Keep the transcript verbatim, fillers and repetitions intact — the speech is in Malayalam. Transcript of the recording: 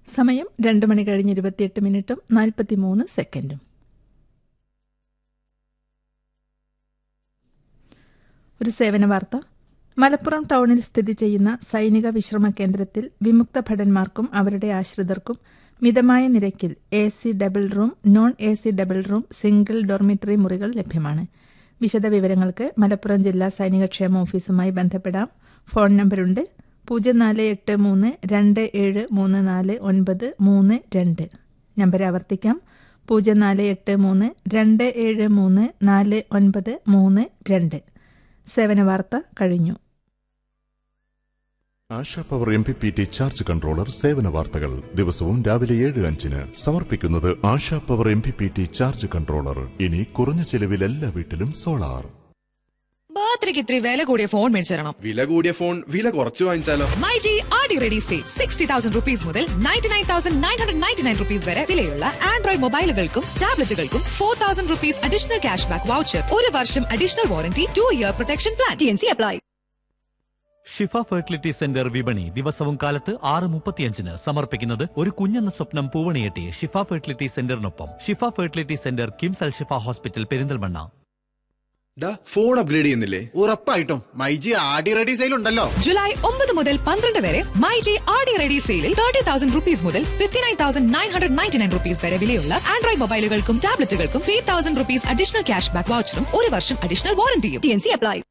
സമയം രണ്ട് മണി കഴിഞ്ഞ് ഇരുപത്തിയെട്ട് മിനിറ്റും നാൽപ്പത്തിമൂന്ന് സെക്കൻഡും. ഒരു സേവന വാർത്ത. മലപ്പുറം ടൗണിൽ സ്ഥിതി ചെയ്യുന്ന സൈനിക വിശ്രമ കേന്ദ്രത്തിൽ വിമുക്ത ഭടന്മാർക്കും അവരുടെ ആശ്രിതർക്കും മിതമായ നിരക്കിൽ A C double room, non A C double room, single dormitory മുറികൾ ലഭ്യമാണ്. വിശദവിവരങ്ങൾക്ക് മലപ്പുറം ജില്ലാ സൈനിക ക്ഷേമ ഓഫീസുമായി ബന്ധപ്പെടാം. ഫോൺ നമ്പറുണ്ട് പൂജ്യം നാല് എട്ട് മൂന്ന് രണ്ട് ഏഴ് മൂന്ന് നാല് ഒൻപത് മൂന്ന് രണ്ട്. നമ്പർ ആവർത്തിക്കാം. പൂജ്യം നാല് എട്ട് മൂന്ന് രണ്ട് ഏഴ് മൂന്ന് നാല് ഒൻപത് മൂന്ന് രണ്ട്. സേവന വാർത്ത കഴിഞ്ഞു. ASHA power M P P T charge controller സേവന വാർത്തകൾ ദിവസവും രാവിലെ ഏഴ് അഞ്ചിന് സമർപ്പിക്കുന്നത് ASHA power M P P T charge controller. ഇനി കുറഞ്ഞ ചെലവിൽ എല്ലാ വീട്ടിലും സോളാർ. ബർത്ത്ഡേക്ക് ഇത്തിരി വില കൂടിയ ഫോൺ മേടിച്ചു തരണം. വില കൂടിയ ഫോൺ വില കുറച്ച് വാങ്ങിച്ചാലോ? മൈജി ആടി ready sale sixty thousand rupees മുതൽ ninety nine thousand nine hundred ninety nine rupees വരെ വിലയുള്ള Android മൊബൈലുകൾക്കും ടാബ്ലറ്റുകൾക്കും four thousand rupees additional cash back voucher, ഒരു വർഷം additional warranty, two year protection plan. T N C apply. ഷിഫ ഫെർട്ടിലിറ്റി സെന്റർ വിപണി ദിവസവും കാലത്ത് ആറ് മുപ്പത്തിയഞ്ചിന് സമർപ്പിക്കുന്നത് ഒരു കുഞ്ഞെന്ന സ്വപ്നം പൂവണിയെട്ടി ഷിഫ ഫെർട്ടിലിറ്റി സെന്ററിനൊപ്പം. ഷിഫ ഫെർട്ടിലിറ്റി സെന്റർ കിംസ് അൽ ഷിഫ ഹോസ്പിറ്റൽ പെരിന്തൽമണ്ണ. ഫോൺ അപ്ഗ്രേഡ് ചെയ്യുന്നില്ലേ? ഉറപ്പായിട്ടും മൈജി ആടി റെഡി സെയിൽ ഉണ്ടല്ലോ. ജൂലൈ ഒമ്പത് മുതൽ പന്ത്രണ്ട് വരെ മൈജി ആടി റെഡി സെയിലിൽ തേർട്ടി തൗസൻഡ് റുപ്പീസ് മുതൽ fifty nine thousand nine hundred ninety nine rupees വരെ വിലയുള്ള Android മൊബൈലുകൾക്കും ടാബ്ലറ്റുകൾക്കും three thousand rupees additional cash back വൗച്ചറും, ഒരു വർഷം additional വാറന്റിയും. T N C apply.